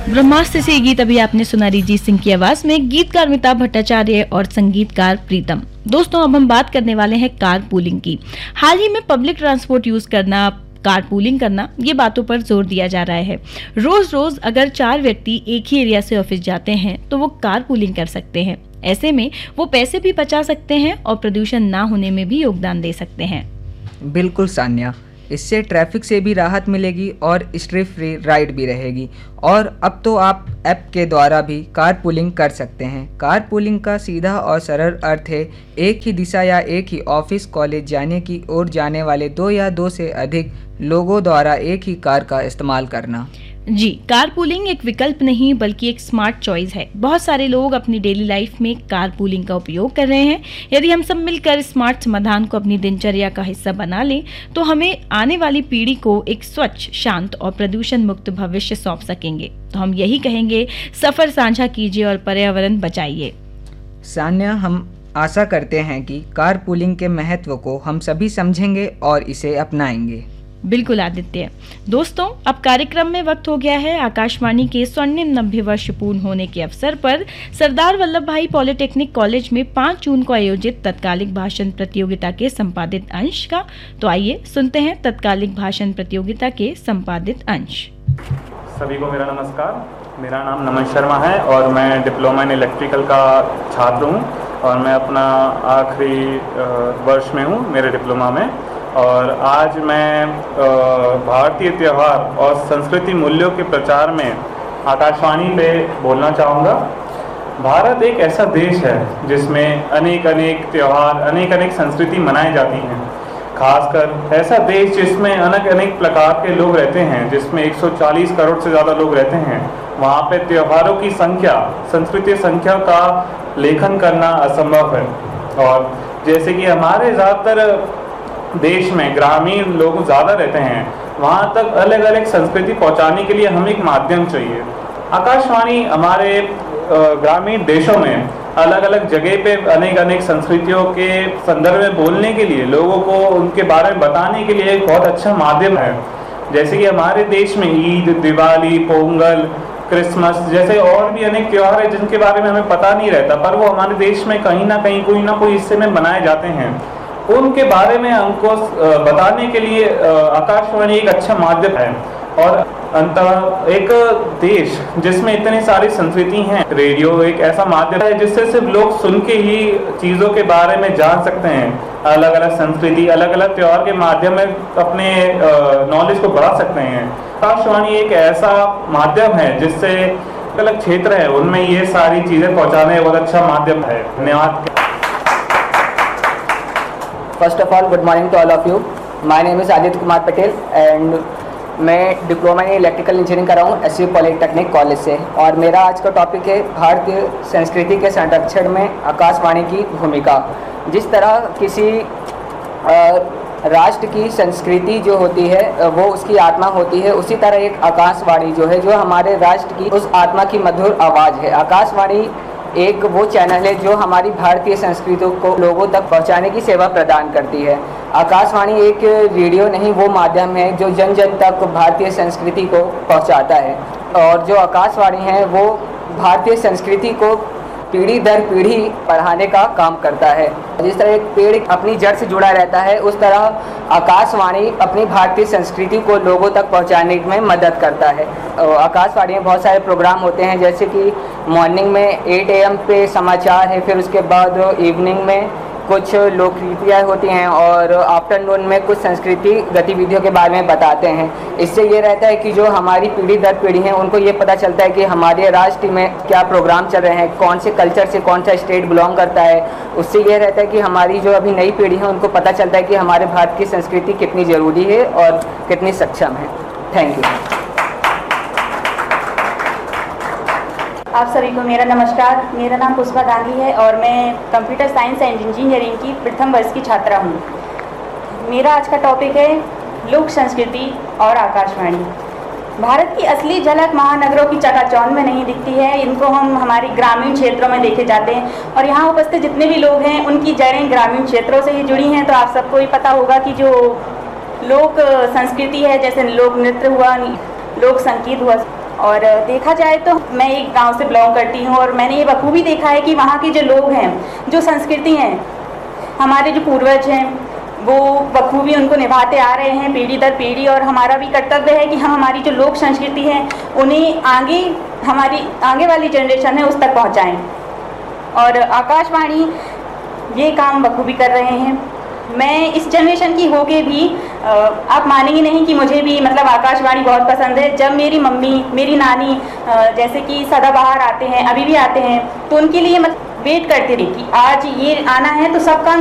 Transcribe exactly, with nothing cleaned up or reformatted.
ब्रह्मास्त्र से ये गीत अभी आपने सुना अरिजीत सिंह की आवाज में, गीतकार अमिताभ भट्टाचार्य और संगीतकार प्रीतम। दोस्तों, अब हम बात करने वाले हैं कार पूलिंग की। हाल ही में पब्लिक ट्रांसपोर्ट यूज करना, कार पूलिंग करना, ये बातों पर जोर दिया जा रहा है। रोज रोज अगर चार व्यक्ति एक ही एरिया से ऑफिस जाते हैं तो वो कार पूलिंग कर सकते हैं। ऐसे में वो पैसे भी बचा सकते हैं और प्रदूषण ना होने में भी योगदान दे सकते हैं। बिल्कुल सान्या, इससे ट्रैफिक से भी राहत मिलेगी और स्ट्रेस फ्री राइड भी रहेगी। और अब तो आप ऐप के द्वारा भी कार पूलिंग कर सकते हैं। कार पूलिंग का सीधा और सरल अर्थ है एक ही दिशा या एक ही ऑफिस कॉलेज जाने की ओर जाने वाले दो या दो से अधिक लोगों द्वारा एक ही कार का इस्तेमाल करना। जी, कार पूलिंग एक विकल्प नहीं बल्कि एक स्मार्ट चॉइस है। बहुत सारे लोग अपनी डेली लाइफ में कार पूलिंग का उपयोग कर रहे हैं। यदि हम सब मिलकर स्मार्ट समाधान को अपनी दिनचर्या का हिस्सा बना लें तो हमें आने वाली पीढ़ी को एक स्वच्छ, शांत और प्रदूषण मुक्त भविष्य सौंप सकेंगे। तो हम यही कहेंगे, सफर साझा कीजिए और पर्यावरण बचाइए। सान्या, हम आशा करते हैं कि कार पूलिंग के महत्व को हम सभी समझेंगे और इसे अपनाएंगे। बिल्कुल आदित्य। दोस्तों, अब कार्यक्रम में वक्त हो गया है आकाशवाणी के स्वर्णिम नब्बे वर्ष पूर्ण होने के अवसर पर सरदार वल्लभ भाई पॉलिटेक्निक कॉलेज में पाँच जून को आयोजित तत्कालिक भाषण प्रतियोगिता के संपादित अंश का। तो आइए सुनते हैं तत्कालिक भाषण प्रतियोगिता के संपादित अंश। सभी को मेरा नमस्कार। मेरा नाम नमन शर्मा है और मैं डिप्लोमा इन इलेक्ट्रिकल का छात्र हूँ और मैं अपना आखिरी वर्ष में हूँ मेरे डिप्लोमा में। और आज मैं भारतीय त्यौहार और संस्कृति मूल्यों के प्रचार में आकाशवाणी पे बोलना चाहूँगा। भारत एक ऐसा देश है जिसमें अनेक अनेक त्यौहार, अनेक अनेक संस्कृति मनाई जाती हैं। खासकर ऐसा देश जिसमें अनेक अनेक प्रकार के लोग रहते हैं, जिसमें एक सौ चालीस करोड़ से ज़्यादा लोग रहते हैं। वहाँ पे त्योहारों की संख्या, संस्कृति संख्या का लेखन करना असंभव है। और जैसे कि हमारे ज़्यादातर देश में ग्रामीण लोग ज़्यादा रहते हैं, वहाँ तक अलग अलग संस्कृति पहुँचाने के लिए हमें एक माध्यम चाहिए। आकाशवाणी हमारे ग्रामीण देशों में अलग अलग जगह पे अनेक अनेक संस्कृतियों के संदर्भ में बोलने के लिए, लोगों को उनके बारे में बताने के लिए एक बहुत अच्छा माध्यम है। जैसे कि हमारे देश में ईद, दिवाली, पोंगल, क्रिसमस जैसे और भी अनेक त्यौहार हैं जिनके बारे में हमें पता नहीं रहता, पर वो हमारे देश में कहीं ना कहीं कोई ना कोई हिस्से में मनाए जाते हैं। उनके बारे में हमको बताने के लिए आकाशवाणी एक अच्छा माध्यम है। और अंततः एक देश जिसमें इतनी सारी संस्कृति हैं, रेडियो एक ऐसा माध्यम है जिससे सिर्फ लोग सुन के ही चीज़ों के बारे में जान सकते हैं। अलग अलग संस्कृति, अलग अलग त्यौहार के माध्यम में अपने नॉलेज को बढ़ा सकते हैं। आकाशवाणी एक ऐसा माध्यम है जिससे अलग अलग क्षेत्र है उनमें ये सारी चीज़ें पहुँचाने बहुत अच्छा माध्यम है। धन्यवाद। First of all, good morning to all of you. My name is Aditya Kumar Patel and मैं डिप्लोमा इन इलेक्ट्रिकल इंजीनियरिंग कर रहा हूँ एस सी पॉलिटेक्निक कॉलेज से। और मेरा आज का टॉपिक है भारतीय संस्कृति के संरक्षण में आकाशवाणी की भूमिका। जिस तरह किसी राष्ट्र की संस्कृति जो होती है वो उसकी आत्मा होती है, उसी तरह एक आकाशवाणी जो है, जो हमारे राष्ट्र की उस आत्मा की मधुर आवाज़ है। आकाशवाणी एक वो चैनल है जो हमारी भारतीय संस्कृति को लोगों तक पहुंचाने की सेवा प्रदान करती है। आकाशवाणी एक रेडियो नहीं, वो माध्यम है जो जन जन तक भारतीय संस्कृति को पहुंचाता है। और जो आकाशवाणी है वो भारतीय संस्कृति को पीढ़ी दर पीढ़ी पढ़ाने का काम करता है। जिस तरह एक पेड़ अपनी जड़ से जुड़ा रहता है, उस तरह आकाशवाणी अपनी भारतीय संस्कृति को लोगों तक पहुंचाने में मदद करता है। आकाशवाणी में बहुत सारे प्रोग्राम होते हैं, जैसे कि मॉर्निंग में एट ए एम पे समाचार है, फिर उसके बाद इवनिंग में कुछ लोकगीतियाँ होती हैं और आफ्टरनून में कुछ संस्कृति गतिविधियों के बारे में बताते हैं। इससे ये रहता है कि जो हमारी पीढ़ी दर पीढ़ी है उनको ये पता चलता है कि हमारे राष्ट्र में क्या प्रोग्राम चल रहे हैं, कौन से कल्चर से कौन सा स्टेट बिलोंग करता है। उससे ये रहता है कि हमारी जो अभी नई पीढ़ी है उनको पता चलता है कि हमारे भारत की संस्कृति कितनी ज़रूरी है और कितनी सक्षम है। Thank you. आप सभी को मेरा नमस्कार। मेरा नाम पुष्पा गांधी है और मैं कंप्यूटर साइंस एंड इंजीनियरिंग की प्रथम वर्ष की छात्रा हूँ। मेरा आज का टॉपिक है लोक संस्कृति और आकाशवाणी। भारत की असली झलक महानगरों की चकाचौंध में नहीं दिखती है, इनको हम हमारी ग्रामीण क्षेत्रों में देखे जाते हैं। और यहाँ उपस्थित जितने भी लोग हैं उनकी जड़ें ग्रामीण क्षेत्रों से ही जुड़ी हैं। तो आप सबको ही पता होगा कि जो लोक संस्कृति है, जैसे लोक नृत्य हुआ, लोक संगीत हुआ, और देखा जाए तो मैं एक गांव से बिलोंग करती हूं और मैंने ये बखूबी देखा है कि वहाँ के जो लोग हैं, जो संस्कृति हैं, हमारे जो पूर्वज हैं, वो बखूबी उनको निभाते आ रहे हैं पीढ़ी दर पीढ़ी। और हमारा भी कर्तव्य है कि हम हमारी जो लोक संस्कृति है उन्हें आगे, हमारी आगे वाली जनरेशन है उस तक पहुँचाएँ। और आकाशवाणी ये काम बखूबी कर रहे हैं। मैं इस जनरेशन की होके भी आप मानेंगे नहीं कि मुझे भी मतलब आकाशवाणी बहुत पसंद है। जब मेरी मम्मी, मेरी नानी जैसे कि सदाबहार आते हैं, अभी भी आते हैं, तो उनके लिए मतलब वेट करती रही कि आज ये आना है तो सब काम